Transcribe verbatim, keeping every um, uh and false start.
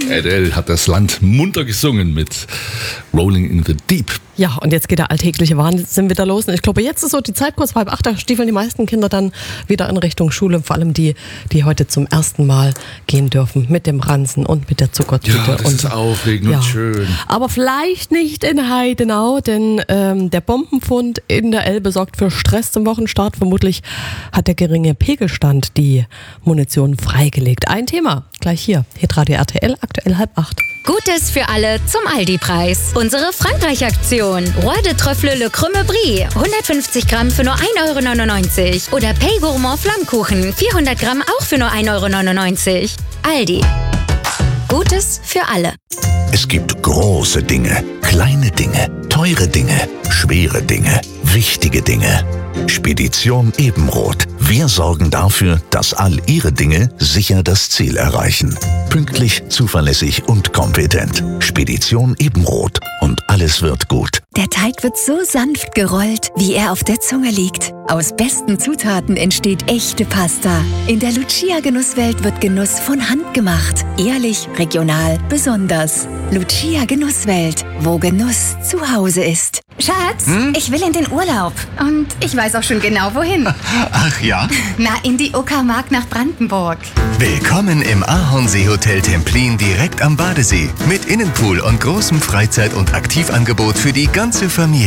Adele hat das Land munter gesungen mit Rolling in the Deep. Ja, und jetzt geht der alltägliche Wahnsinn wieder los. Und ich glaube, jetzt ist so die Zeit, kurz vor halb acht, da stiefeln die meisten Kinder dann wieder in Richtung Schule. Vor allem die, die heute zum ersten Mal gehen dürfen. Mit dem Ranzen und mit der Zuckertüte. Ja, das und, ist aufregend ja. und schön. Aber vielleicht nicht in Heidenau, denn ähm, der Bombenfund in der Elbe sorgt für Stress zum Wochenstart. Vermutlich hat der geringe Pegelstand die Munition freigelegt. Ein Thema, gleich hier. Hitradio R T L, aktuell halb acht. Gutes für alle zum Aldi-Preis. Unsere Frankreich-Aktion. Roi de Trüffle Le Crème Brie. hundertfünfzig Gramm für nur ein Euro neunundneunzig. Oder Pay Gourmand Flammkuchen. vierhundert Gramm auch für nur ein Euro neunundneunzig. Aldi. Gutes für alle. Es gibt große Dinge, kleine Dinge, teure Dinge, schwere Dinge, wichtige Dinge. Spedition Ebenroth. Wir sorgen dafür, dass all Ihre Dinge sicher das Ziel erreichen. Pünktlich, zuverlässig und kompetent. Spedition Ebenroth. Und alles wird gut. Der Teig wird so sanft gerollt, wie er auf der Zunge liegt. Aus besten Zutaten entsteht echte Pasta. In der Lucia-Genusswelt wird Genuss von Hand gemacht. Ehrlich, regional, besonders. Lucia Genusswelt, wo Genuss zu Hause ist. Schatz, Hm? ich will in den Urlaub. Und ich weiß auch schon genau, wohin. Ach ja? Na, in die Uckermark nach Brandenburg. Willkommen im Ahornsee-Hotel Templin direkt am Badesee. Mit Innenpool und großem Freizeit- und Aktivangebot für die ganze Familie.